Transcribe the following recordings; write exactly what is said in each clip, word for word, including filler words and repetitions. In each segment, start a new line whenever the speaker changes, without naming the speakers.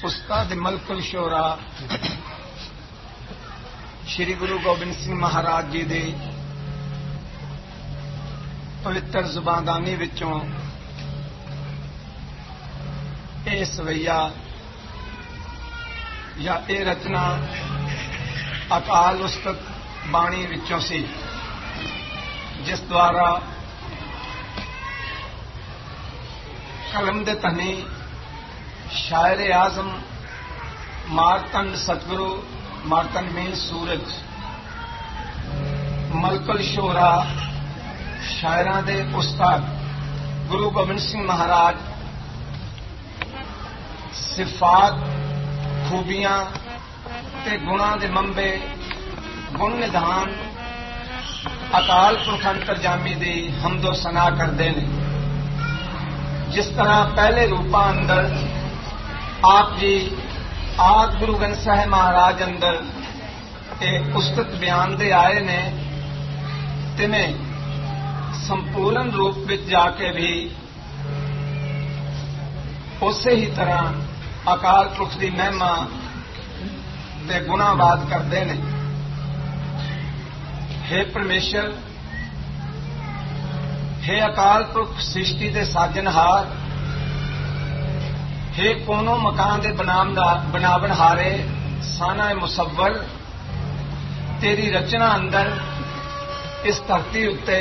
استاد ملک الشورا شری گرو گوبند سنگھ مہاراج جی دے پوتر زباندانی وچوں اے سویا یا اے رچنا اکال استد بانی وچوں سی جس دوارا قلم دے تہنی شاعر اعظم مارتنڈ ستگرو مارتنڈ مین سورج ملک الشورا شاعراں دے استاد گرو گوبند سنگھ مہاراج صفات خوبیاں تے گناں دے منبع گن ندھان اکال پرکھ انترجامی دی حمد و ثنا کردے نے. جس طرح پہلے روپا اندر آپ جی آد گرو گرنتھ صاحب مہاراج اندر ایک استت بیان دے آئے نے تمہیں سمپورن روپ وچ جا کے بھی اسی ہی طرح اکال پرکھ دی مہما تے گناہ باد کرتے ہیں. ہے پرمیشر ہے اکال پرکھ سرشٹی دے ساجنہار ہے کونوں مکان دے بناون ہارے سانہ مصور تیری رچنا اندر اس دھرتی اتے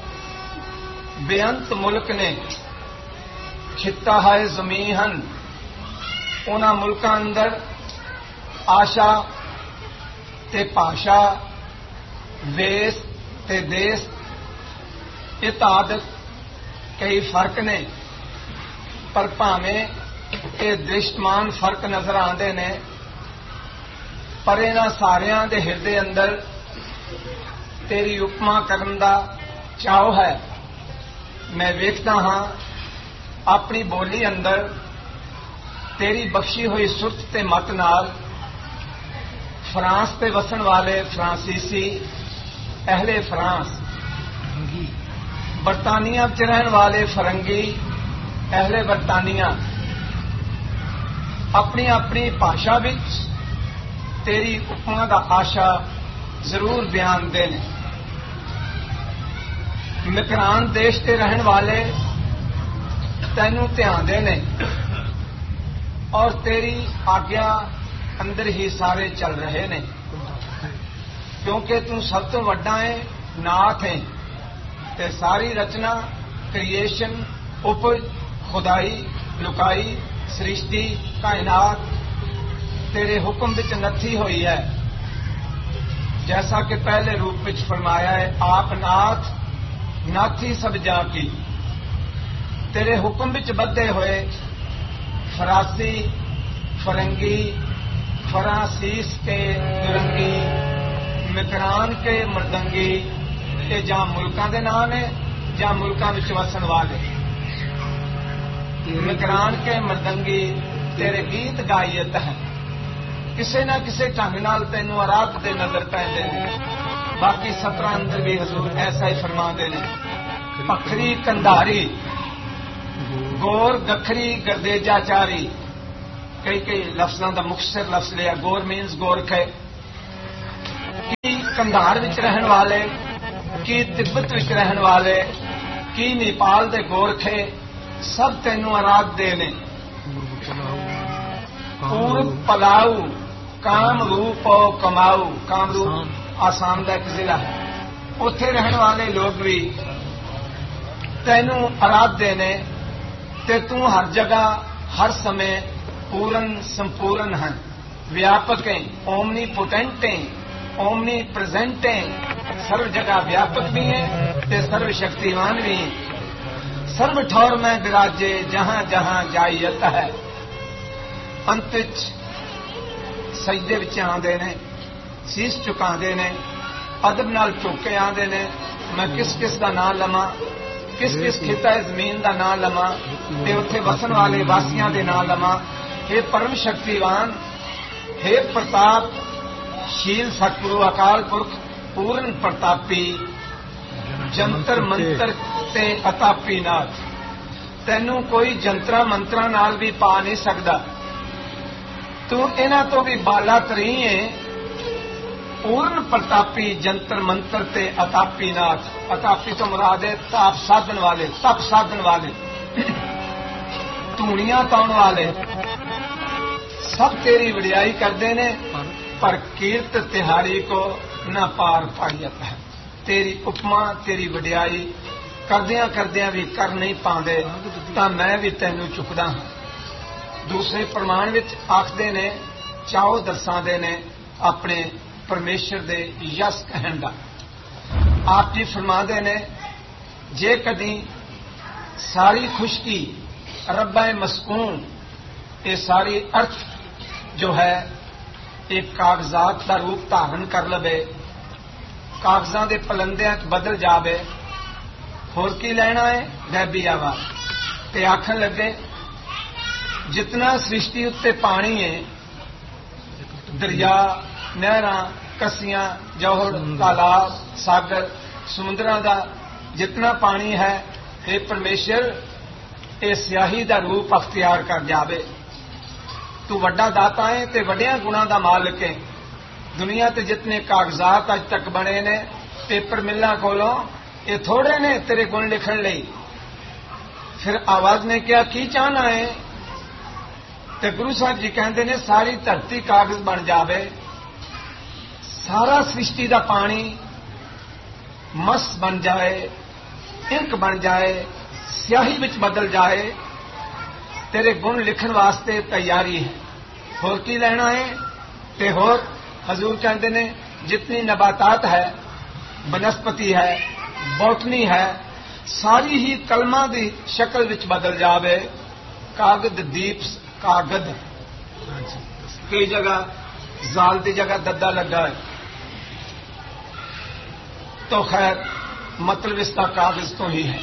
بےانت ملک نے خطہ ہے زمین ہن انہاں ملکاں اندر آشا تے پاشا ویس تے دیس اتعادت کئی فرق نے پر پاویں یہ درشتمان فرق نظر آتے نے پر انہاں ساریاں دے ہردے اندر تیری اپما کرن دا چاؤ ہے. میں ویکھدا ہاں اپنی بولی اندر تیری بخشی ہوئی سرت تے مت نال فرانس تے وسن والے فرانسیسی اہل فرانس برطانیہ چ رہن والے فرنگی اہل برطانیہ اپنی اپنی بھاشا وچ تیری اپما دا آشا ضرور بیان دے نے. مکران دیش تے رہن والے تینوں دھیان دے نے اور تیری آگیا اندر ہی سارے چل رہے نے کیونکہ تم سب تو وڈا ہے ناتھ ہے تے ساری رچنا کریشن اپج خدائی لکائی سرشٹی کائنات تیرے حکم وچ نتھی ہوئی ہے. جیسا کہ پہلے روپ وچ فرمایا ہے آپ ناتھ ناتھی سب جا کی تیرے حکم وچ بدے ہوئے فراسی فرنگی فرانسیس کے درنگی مکران کے مردنگی یہ جہاں ملکاں دے نام نے جہاں ملکاں وچ وسن والے مکران کے مردنگی تیرے گیت گائیت ہے کسے نہ کسے ڈھنگ نال تینوں آراد دے نظر پیندے نے. باقی سترہ اندر بھی حضور ایسا ہی فرما دے نے. پکھری کندھاری گور گکھری گردیجا چاری کئی کئی لفظوں کا مختصر لفظ لیا. گور مینز گورکھے کی کندھار وچ رہن والے کی تبت وچ رہن والے کی نیپال دے گورکھے سب تینوں آراد دے نے. پورب پلاؤ کام روپ کماؤ کام روپ آسام کا ایک ضلع ہے اتے رہن والے لوگ بھی تینوں آراد دے نے تے تو ہر جگہ ہر سمے پورن سمپورن ہیں ویاپک ہیں اومنی پوٹینٹ ہیں اومنی پریزنٹ ہیں سرو جگہ ویاپک بھی ہیں تے سرو شکتیوان بھی ہیں. سرو ٹھور میں براجے جہاں جہاں جائیت ہے. انت سجدے وچ آندے نے سیس چکاندے نے ادب نال چوکے آندے نے میں کس کس دا نام لواں کس کس خطہ زمین دا نام لواں تے اوتھے وسن والے واسیاں دے نام لواں. ہے پرم شکتیوان ہے پرتاپ شیل ستگرو اکال پرکھ پورن پرتاپی جنتر منتر تے اتاپی ناتھ. تینوں کوئی جنترا منترا نال بھی پا نہیں سکتا تو انہاں تو بھی بالا تری ہے پورن پرتاپی جنتر منتر تے اتاپی ناتھ. اتاپی تو مراد ہے تاپ سادن والے, تپ سادن والے, دھونیاں تاؤن والے, سب تیری وڈیائی کرتے نے پر کیرت تہاری کو نہ پار پائیت ہے. تیری اپما تیری وڈیائی کردیاں کردیاں بھی کر نہیں پاندے تا میں بھی تینوں چکدا ہاں. دوسرے پرمان وچ آخدے نے چاؤ درساندے نے اپنے پرمیشور دے یس کہن دا. آپ جی فرماندے نے جے کدی ساری خشکی ربا مسکون یہ ساری ارتھ جو ہے ایک کاغذات کا روپ دھارن کر لے, کاغذاں دے پلندیاں بدل جاوے, ہور کی لینا ہے غیبی آواز تے آکھن لگے جتنا سرشٹی اتنے پانی ہے دریا نہراں کسیاں جوہر تالاب ساگر سمندراں دا جتنا پانی ہے اے پرمیشور اے سیاہی دا روپ اختیار کر جاوے. تو وڈا داتا ہے تے وڈیاں گناں دا مالک ہے. دنیا تے جتنے کاغذات اج تک بنے نے پیپر ملاں کولوں یہ تھوڑے نے تیرے گن لکھن لئی. پھر آواز نے کیا کی چاہنا ہے تے گرو صاحب جی کہندے نے ساری دھرتی کاغذ بن جاوے, سارا سرشٹی دا پانی مس بن جائے, انک بن جائے, سیاہی وچ بدل جائے, تیرے گن لکھن واسطے تیاری ہے. ہور کی لینا ہے تے ہور حضور کہندے نے جتنی نباتات ہے, بنسپتی ہے, بوٹنی ہے, ساری ہی کلمہ دی شکل وچ بدل جاوے. کاغذ دیپ کاغذ کئی جگہ زال دی جگہ ددا لگا ہے تو خیر مطلب اس کا کاغذ تو ہی ہے.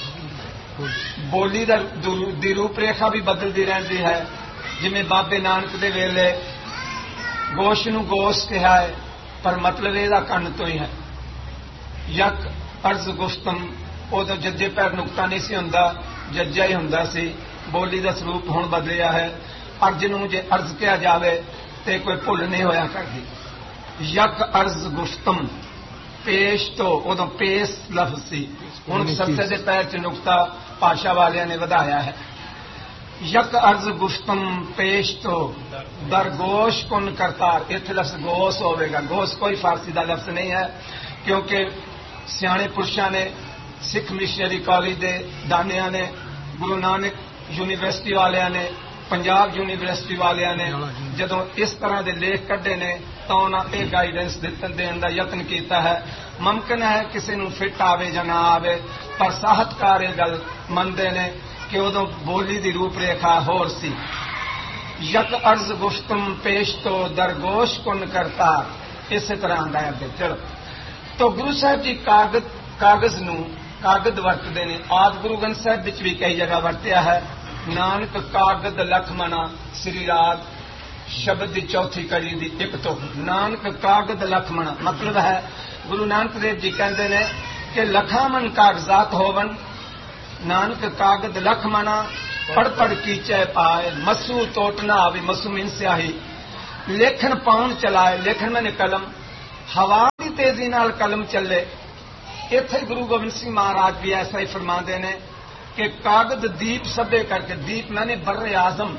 بولی دی روپ ریکھا بھی بدلتی رہتی ہے. جی بابے نانک دے ویلے گوشت نو گوشت کہا ہے پر مطلب یہ کن تو ہی ہے. یک ارض گفتم ادو ججے پیر نکتا نہیں سی ہوں, ججا ہی ہوں سی. بولی کا سروپ ہوں بدلیا ہے. ارج نو جے ارض کیا جاوے تے کوئی بھول نہیں ہویا کرتی. یک ارض گفتم پیش تو ادو پیس لفظ سی, ہوں ستے دے پیر چ نکتا پاشا والے نے ودایا ہے. یک ارض گفتم پیش تو در گوش کن کرتار. اتنے لفظ گوس ہوئے گا, گوس کوئی فارسی دا لفظ نہیں ہے کیونکہ سیانے پرشاں نے سکھ مشنری کالج دے دانیاں نے گرو نانک یونیورسٹی والے نے پنجاب یونیورسٹی والے نے جدوں اس طرح دے لیکھ کڈے نے تو انہاں یہ گائیڈنس دین دا یتن کیتا ہے. ممکن ہے کسی نو فٹ آوے یا نہ آوے پر صاحبکار یہ گل منتے نے کہ ادو بولی دی روپ ریکھا ہور سی. یک ارض گفتم پیش تو درگوش کن کرتا اسی طرح آندا ہے. چلو تو گرو صاحب جی کاغذ کاغذ نو کاغذ ورتتے ہیں. آد گرو گرنتھ صاحب وچ بھی کئی جگہ ورتیا ہے. نانک کاغذ لکھ منا سری رات شبد دی چوتھی کڑی دی ایک تو نانک کاغذ لکھ منا مطلب ہے گرو نانک دیو جی کہندے نے کہ لکھاں من کاغذات ہون, نانک کاغذ لکھ منا پڑھ پڑھ کیچے پائے, مسو توٹنا آوی, مسو من سیاہی, لکھن پاؤن چلائے, لکھن میں نے قلم ہوا کی تیزی نال قلم چلے. اتنے گرو گوبند سنگھ مہاراج بھی ایسا ہی فرماندے نے کہ کاغذ دیپ سبے کر کے, دیپ میں نے بر اعظم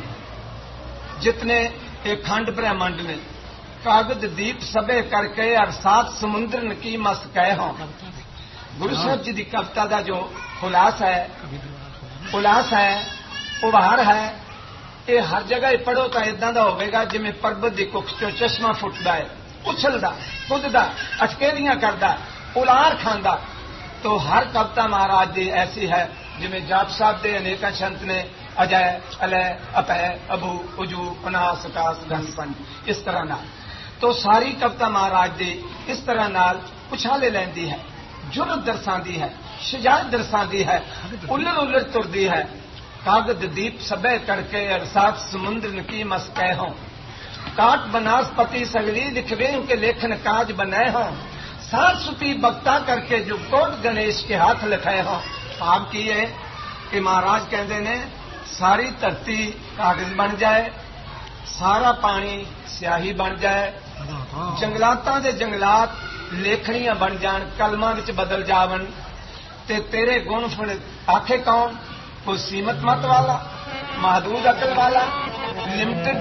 جتنے ایک کھنڈ برہمنڈ نے, کاغذ دیپ سبے کر کے اور سات سمندر کی مس کہے ہوں. گرو صاحب جی کی کبتا کا جو خلاص ہے خلاص ہے ابھار ہے یہ ہر جگہ پڑھو تو اداں کا ہوگا جی پربت کی ککھ چو چشمہ فٹتا ہے, اچھلتا کدتا اٹکیلیاں کرتا الار کھانا. تو ہر کبتا مہاراج دی ایسی ہے جی جاپ صاحب دے انیکا چھنت نے اجے الے اپے ابو اجو اناس کاس گن پنج اس طرح نال. تو ساری کبتا مہاراج دی اس طرح نال اچھالے لیندی ہے, جرت درساندی ہے, شجاعت درساندی ہے, الڑ الڑ تردی ہے. کاغذ دیپ سبے کر کے ارسات سمندر کی مس کہے ہوں, کاٹ بناس پتی سگلی لکھوے کے لیکھن کاج بنائے ہوں, سات ستی بکتا کر کے جو کوٹ گنیش کے ہاتھ لکھائے ہوں. آپ کی ہے کہ مہاراج کہندے نے ساری دھرتی کاغذ بن جائے, سارا پانی سیاہی بن جائے، جنگلاتاں دے جنگلات لیکھڑیاں بن جان، کلماں وچ بدل جاون، تے تیرے گن فل آکھے کون؟ کوئی سیمت مت والا، محدود عقل والا، لمٹڈ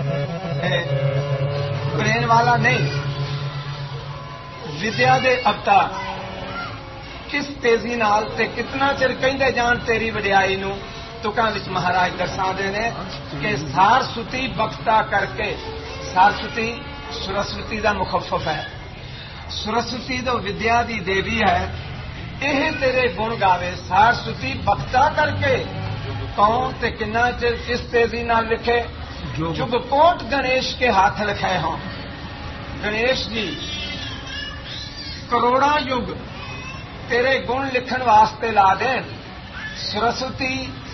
برین والا نہیں، ودیا دے ابتا کس تیزی نال تے کتنا چر کہندے جان تیری وڈیائی نو۔ تکاں وچ مہاراج درساں دے نے کہ سارسوتی بختا کر کے، سارسوتی سرسوتی دا مخفف ہے، سرسوتی تو ودیا دی دیوی ہے، یہ تیرے گن گاوے سارسوتی بختا کر کے، کون تے کنا چر کس تیزی نال لکھے؟ جگ کوٹ گنیش کے ہاتھ لکھائے ہوں۔ گنیش جی کروڑا یگ تیرے گن لکھن واسطے لا دین، سرسوتی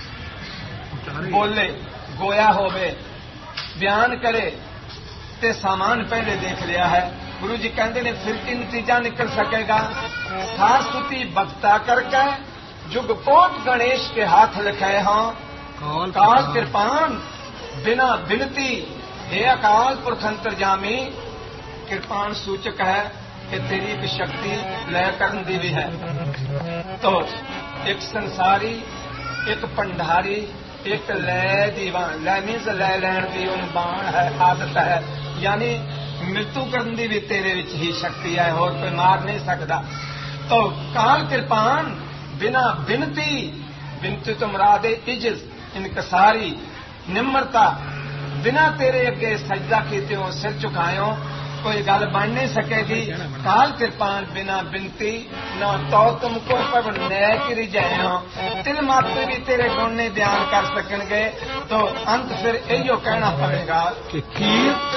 بولے گویا ہوئے بیان کرے تے سامان پہلے دیکھ لیا ہے۔ گرو جی کہندے نے پھر کی نتیجہ نکل سکے گا؟ سارسوتی بختا کر کے جگ کوٹ گنیش کے ہاتھ لکھائے ہوں، کال کرپان بنا بنتی، اے اکال پرکھ انترجامی، کرپان سوچک ہے کہ تیری بھی شکتی لے کرن دی بھی ہے۔ تو ایک سنساری، ایک پنڈاری، ایک لے دیوان، لے مینز لے لین دی ان بان ہے، عادت ہے، یعنی مرتو کرن دی بھی تیرے وچ ہی شکتی ہے، اور کوئی مار نہیں سکتا۔ تو کال کرپان بنا بنتی، بنتی تو مراد عجز، انکساری، نمرتا، بنا تیرے اگے سجدہ کیتے ہو، سر چکائے ہو، کوئی گل بن نہیں سکے گی۔ کال کرپان بنا بنتی، نہ تو تم کو پر نیک رجائے ہو، تل ماتر بھی تیرے گن نہیں بیان کر سکن گے، تو انت پھر ایو کہنا پڑے گا کہ